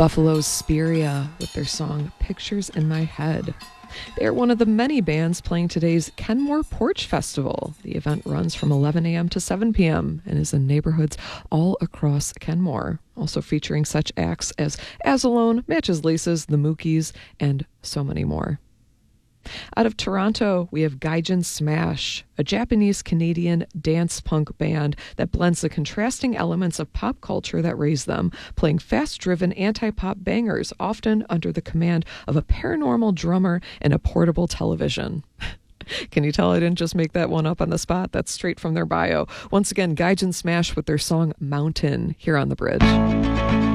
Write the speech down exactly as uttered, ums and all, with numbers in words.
Buffalo's Spiria with their song Pictures in My Head. They are one of the many bands playing today's Kenmore Porch Festival. The event runs from eleven a.m. to seven p.m. and is in neighborhoods all across Kenmore, also featuring such acts as Azalone, Matches Laces, The Mookies, and so many more. Out of Toronto, we have Gaijin Smash, a Japanese-Canadian dance punk band that blends the contrasting elements of pop culture that raised them, playing fast-driven anti-pop bangers, often under the command of a paranormal drummer and a portable television. Can you tell I didn't just make that one up on the spot? That's straight from their bio. Once again, Gaijin Smash with their song Mountain here on The Bridge.